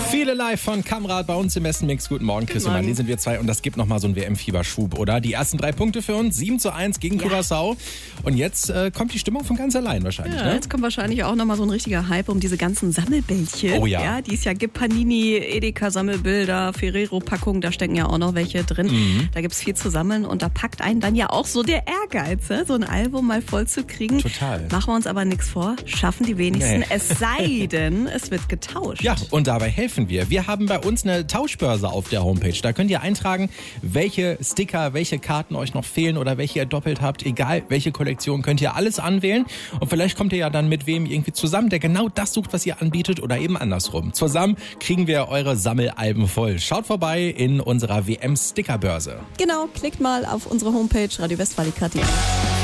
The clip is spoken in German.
Viele live von Kamrad bei uns im besten Mix. Guten Morgen, Chris und Marlene sind wir zwei und das gibt nochmal so einen WM-Fieberschub, oder? Die ersten 3 Punkte für uns, 7:1 gegen Curaçao. Und jetzt kommt die Stimmung von ganz allein wahrscheinlich, ja, ne? Jetzt kommt wahrscheinlich auch nochmal so ein richtiger Hype um diese ganzen Sammelbällchen. Oh ja. Die es ja gibt, Panini, Edeka Sammelbilder, Ferrero-Packungen, da stecken ja auch noch welche drin. Da gibt's viel zu sammeln und da packt einen dann ja auch so der Ehrgeiz, so ein Album mal voll zu kriegen. Total. Machen wir uns aber nichts vor, schaffen die wenigsten, es sei denn, es wird getauscht. Ja, und dabei helfen wir. Wir haben bei uns eine Tauschbörse auf der Homepage. Da könnt ihr eintragen, welche Sticker, welche Karten euch noch fehlen oder welche ihr doppelt habt. Egal, welche Kollektion, könnt ihr alles anwählen. Und vielleicht kommt ihr ja dann mit wem irgendwie zusammen, der genau das sucht, was ihr anbietet oder eben andersrum. Zusammen kriegen wir eure Sammelalben voll. Schaut vorbei in unserer WM-Stickerbörse. Genau, klickt mal auf unsere Homepage radiowestfalen.de.